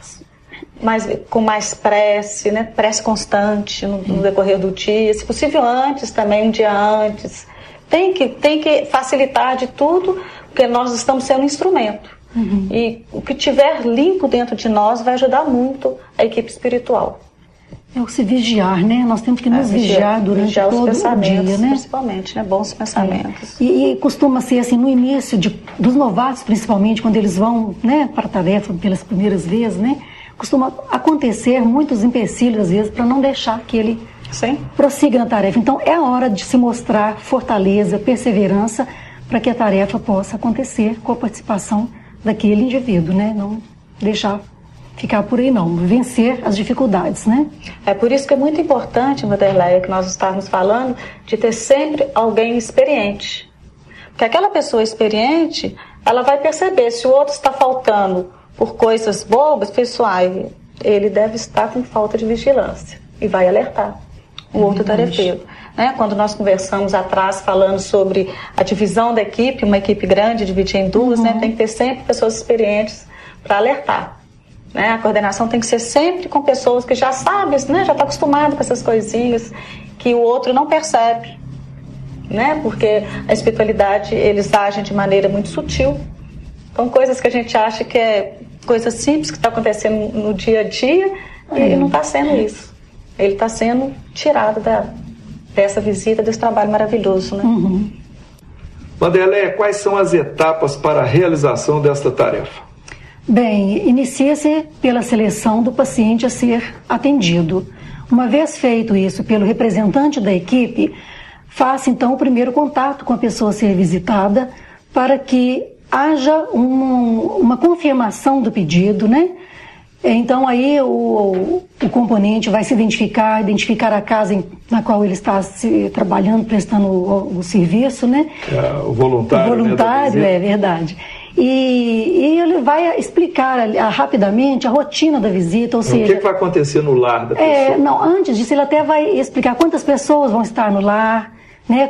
com mais prece, né? Prece constante no decorrer do dia, se possível antes também, um dia antes. Tem que facilitar de tudo, porque nós estamos sendo um instrumento. E o que tiver limpo dentro de nós vai ajudar muito a equipe espiritual. É o se vigiar, né? Nós temos que nos vigiar durante todo o dia, né? Principalmente, né? Bons pensamentos. E costuma ser assim, no início dos novatos, principalmente, quando eles vão, né, para a tarefa pelas primeiras vezes, né? Costuma acontecer muitos empecilhos, às vezes, para não deixar que ele prossiga na tarefa. Então, é a hora de se mostrar fortaleza, perseverança, para que a tarefa possa acontecer com a participação daquele indivíduo, né? Não deixar ficar por aí não, vencer as dificuldades, né? É por isso que é muito importante, Vanderleia, que nós estávamos falando, de ter sempre alguém experiente. Porque aquela pessoa experiente, ela vai perceber se o outro está faltando por coisas bobas, pessoal, ele deve estar com falta de vigilância e vai alertar o outro tarefeiro. Né? Quando nós conversamos atrás falando sobre a divisão da equipe, uma equipe grande dividida em duas, né? Tem que ter sempre pessoas experientes para alertar. Né? A coordenação tem que ser sempre com pessoas que já sabem, né? Já está acostumado com essas coisinhas que o outro não percebe, né? Porque a espiritualidade, eles agem de maneira muito sutil. Então, coisas que a gente acha que é coisa simples que está acontecendo no dia a dia, e não está sendo isso. Ele está sendo tirado dessa visita, desse trabalho maravilhoso, né? Vanderleia, quais são as etapas para a realização desta tarefa? Bem, inicia-se pela seleção do paciente a ser atendido. Uma vez feito isso pelo representante da equipe, faça então o primeiro contato com a pessoa a ser visitada para que haja uma confirmação do pedido, né? Então aí o componente vai se identificar a casa na qual ele está trabalhando, prestando o serviço, né? O voluntário. O voluntário, é verdade. E ele vai explicar rapidamente a rotina da visita, ou seja... O que vai acontecer no lar da pessoa? Não, antes disso ele até vai explicar quantas pessoas vão estar no lar, né?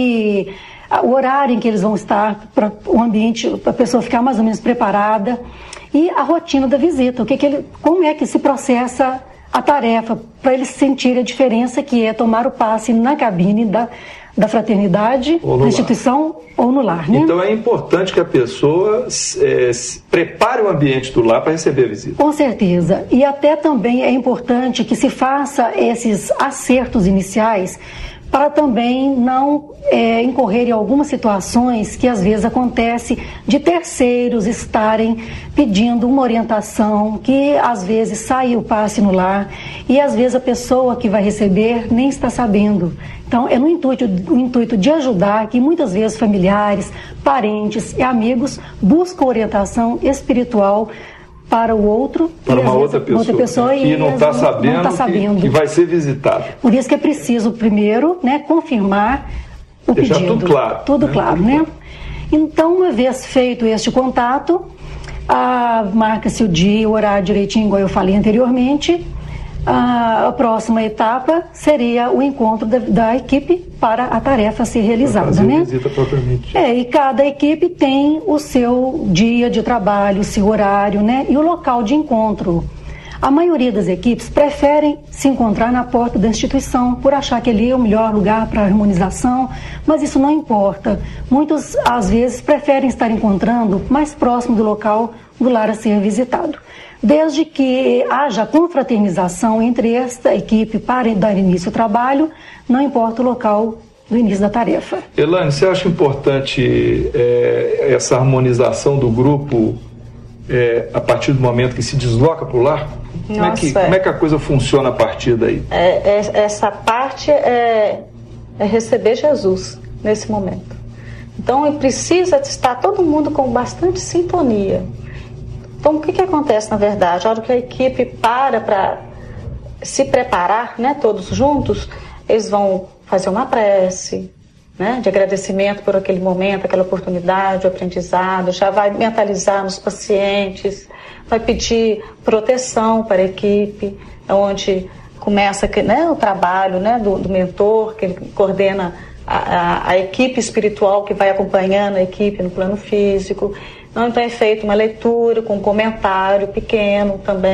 O horário em que eles vão estar, para o ambiente, para a pessoa ficar mais ou menos preparada, e a rotina da visita, como é que se processa a tarefa, para eles sentirem a diferença que é tomar o passe na cabine da fraternidade, na instituição ou no lar, né? Então é importante que a pessoa prepare o ambiente do lar para receber a visita. Com certeza. E até também é importante que se faça esses acertos iniciais para também não incorrer em algumas situações que às vezes acontece de terceiros estarem pedindo uma orientação, que às vezes sai o passe no lar e às vezes a pessoa que vai receber nem está sabendo. Então é no intuito de ajudar que muitas vezes familiares, parentes e amigos buscam orientação espiritual para o outro, para uma outra pessoa que não está sabendo que vai ser visitado. Por isso que é preciso primeiro, né, confirmar o deixar pedido. Tudo claro. Tudo claro, né? Então, uma vez feito este contato, marca-se o dia e o horário direitinho, igual eu falei anteriormente. A próxima etapa seria o encontro da equipe para a tarefa ser realizada, fazer né? Visita propriamente. E cada equipe tem o seu dia de trabalho, o seu horário, né? E o local de encontro. A maioria das equipes preferem se encontrar na porta da instituição, por achar que ali é o melhor lugar para a harmonização, mas isso não importa. Muitos, às vezes, preferem estar encontrando mais próximo do local do lar a ser visitado. Desde que haja confraternização entre esta equipe para dar início ao trabalho, não importa o local do início da tarefa. Elaine, você acha importante essa harmonização do grupo a partir do momento que se desloca para o lar? Como é que a coisa funciona a partir daí? Essa parte é receber Jesus nesse momento. Então precisa estar todo mundo com bastante sintonia. Então, o que acontece, na verdade? A hora que a equipe para se preparar, né, todos juntos, eles vão fazer uma prece, né, de agradecimento por aquele momento, aquela oportunidade, o aprendizado, já vai mentalizar nos pacientes, vai pedir proteção para a equipe, onde começa, né, o trabalho, né, do mentor, que ele coordena a equipe espiritual que vai acompanhando a equipe no plano físico. Então é feita uma leitura com um comentário pequeno também.